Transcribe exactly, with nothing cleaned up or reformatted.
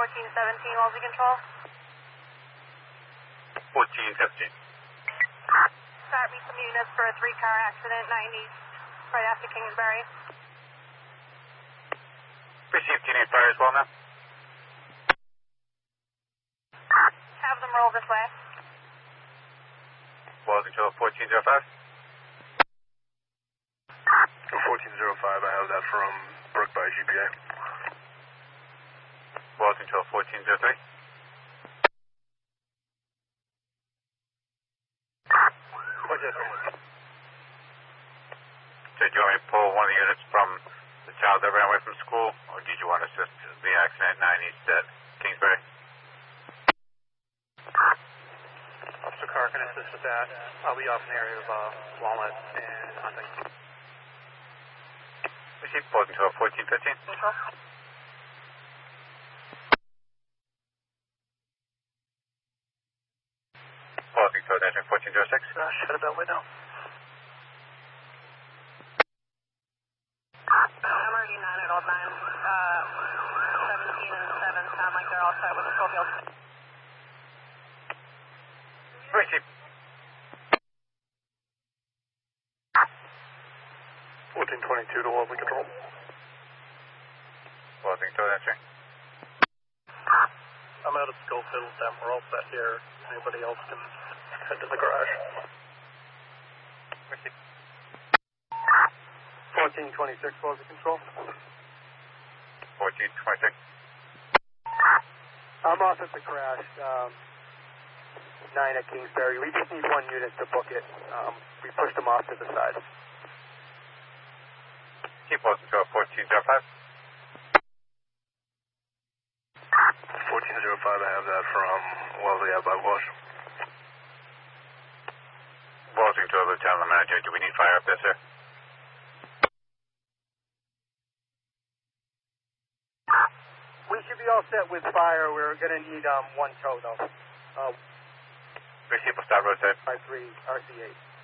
fourteen seventeen, Wellesley Control. fourteen fifteen. Start me some units for a three-car accident, nine east, right after Kingsbury. Received teenage fire as well now. Have them roll this way. Wellesley Control fourteen oh five. fourteen oh five, I have that from Brook by G P A. Wellesley Control fourteen oh three. So do you want me to pull one of the units from the child that ran away from school, or did you want to assist the accident at nine east at Kingsbury? Officer Carr can assist with that. I'll be off in the area of uh, Walnut and Hunting. Receive Wellesley Control fourteen fifteen. Control. Wellesley Control entering fourteen oh six. Uh, shut a belt window. I'm already nine at old nine. Uh, seventeen and seven sound like they're all set with the Schofield. Receive. fourteen twenty-two to Wellesley Control. Wellesley Control entering. I'm out of Schofield, then we're all set here. Anybody else can head to the garage. Receive. fourteen twenty-six, Wellesley Control. fourteen twenty-six. I'm off at the crash. Um, nine at Kingsbury. We just need one unit to book it. Um, we pushed them off to the side. Keep Wellesley Control fourteen oh five. fourteen oh five, I have that from Wellesley out by Wash. Wellesley Control, Lieutenant Manager, do we need fire up there, sir? We should be all set with fire. We're going to need um, one tow, though. Uh, Receive, we'll start roadside. five three R C eight.